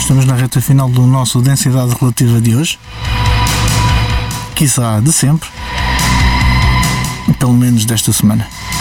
estamos na reta final do nosso densidade relativa de hoje, quiçá de sempre, pelo menos desta semana.